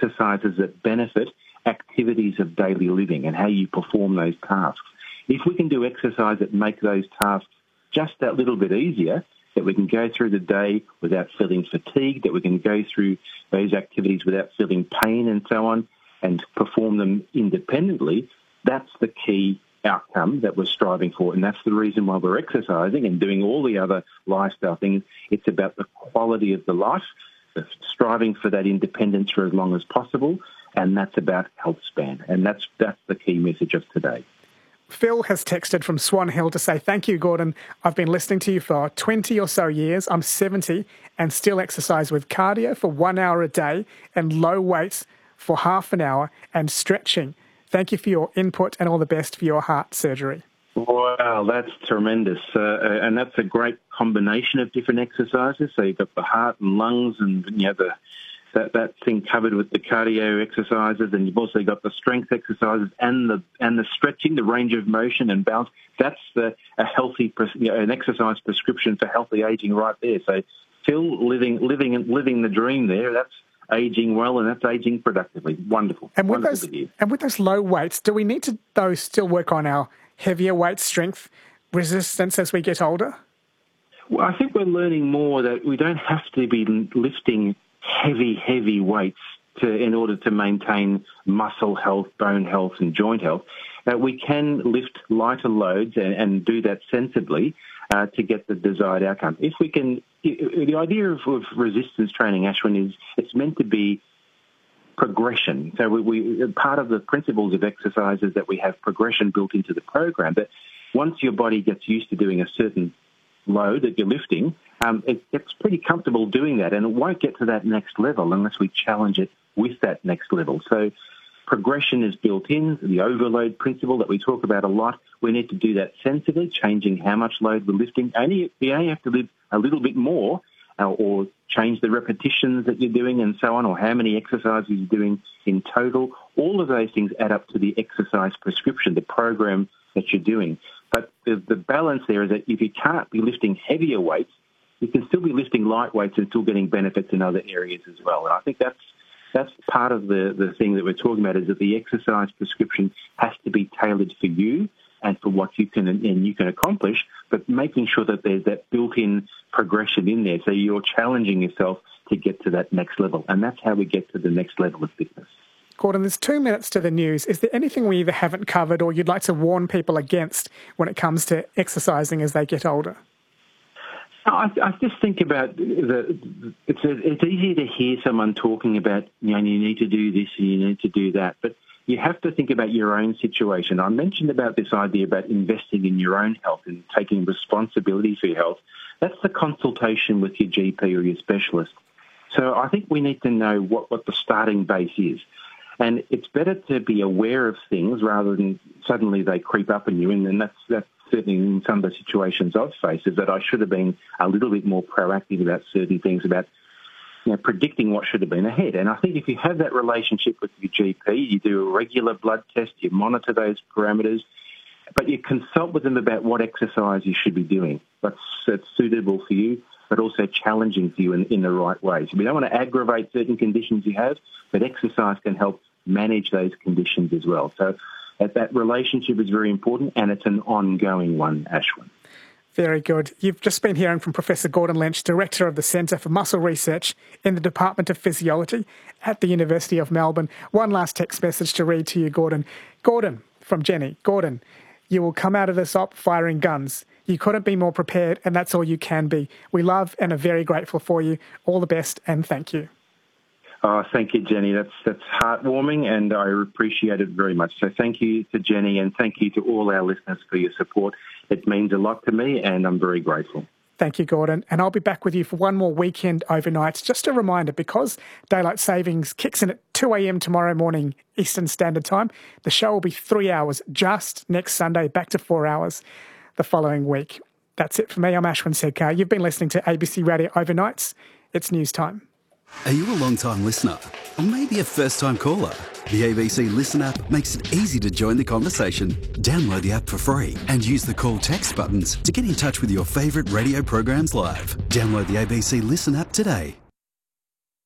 exercises that benefit activities of daily living and how you perform those tasks. If we can do exercise that make those tasks just that little bit easier, that we can go through the day without feeling fatigued, that we can go through those activities without feeling pain and so on, and perform them independently, that's the key outcome that we're striving for. And that's the reason why we're exercising and doing all the other lifestyle things. It's about the quality of the life, striving for that independence for as long as possible, and that's about health span. And that's the key message of today. Phil has texted from Swan Hill to say, thank you, Gordon. I've been listening to you for 20 or so years. I'm 70 and still exercise with cardio for 1 hour a day and low weights for half an hour and stretching. Thank you for your input and all the best for your heart surgery. Wow, that's tremendous. And that's a great combination of different exercises. So you've got the heart and lungs and that thing covered with the cardio exercises, and you've also got the strength exercises and the stretching, the range of motion and balance. That's a healthy, an exercise prescription for healthy aging right there. So Phil, living the dream there. That's aging well, and that's aging productively. Wonderful. And with those low weights, do we need to though still work on our heavier weight strength resistance as we get older? Well, I think we're learning more that we don't have to be lifting heavy weights in order to maintain muscle health, bone health, and joint health. We can lift lighter loads and do that sensibly to get the desired outcome. If we can, the idea of resistance training, Ashwin, is it's meant to be progression. So we part of the principles of exercise is that we have progression built into the program. But once your body gets used to doing a certain load that you're lifting, it gets pretty comfortable doing that, and it won't get to that next level unless we challenge it with that next level. So progression is built in, the overload principle that we talk about a lot. We need to do that sensibly, changing how much load we're lifting. You only have to lift a little bit more or change the repetitions that you're doing and so on, or how many exercises you're doing in total. All of those things add up to the exercise prescription, the program that you're doing. But the balance there is that if you can't be lifting heavier weights, you can still be lifting light weights and still getting benefits in other areas as well. And I think that's part of the thing that we're talking about, is that the exercise prescription has to be tailored for you and for what you can accomplish, but making sure that there's that built-in progression in there, so you're challenging yourself to get to that next level. And that's how we get to the next level of fitness. Gordon, there's 2 minutes to the news. Is there anything we either haven't covered or you'd like to warn people against when it comes to exercising as they get older? I just think about it's easy to hear someone talking about, you need to do this and you need to do that, but you have to think about your own situation. I mentioned about this idea about investing in your own health and taking responsibility for your health. That's the consultation with your GP or your specialist. So I think we need to know what the starting base is. And it's better to be aware of things rather than suddenly they creep up on you. And then that's certainly in some of the situations I've faced, is that I should have been a little bit more proactive about certain things, about predicting what should have been ahead. And I think if you have that relationship with your GP, you do a regular blood test, you monitor those parameters, but you consult with them about what exercise you should be doing that's suitable for you, but also challenging for you in the right way. So we don't want to aggravate certain conditions you have, but exercise can help manage those conditions as well. So that relationship is very important, and it's an ongoing one, Ashwin. Very good. You've just been hearing from Professor Gordon Lynch, Director of the Centre for Muscle Research in the Department of Physiology at the University of Melbourne. One last text message to read to you, Gordon. Gordon, from Jenny. Gordon, you will come out of this op firing guns. You couldn't be more prepared, and that's all you can be. We love and are very grateful for you. All the best, and thank you. Oh, thank you, Jenny. That's heartwarming, and I appreciate it very much. So thank you to Jenny, and thank you to all our listeners for your support. It means a lot to me, and I'm very grateful. Thank you, Gordon. And I'll be back with you for one more weekend overnight. Just a reminder, because Daylight Savings kicks in at 2 a.m. tomorrow morning Eastern Standard Time, the show will be 3 hours just next Sunday, back to 4 hours the following week. That's it for me. I'm Ashwin Sedkar. You've been listening to ABC Radio Overnights. It's news time. Are you a long-time listener? Or maybe a first-time caller? The ABC Listen app makes it easy to join the conversation. Download the app for free and use the call text buttons to get in touch with your favourite radio programs live. Download the ABC Listen app today.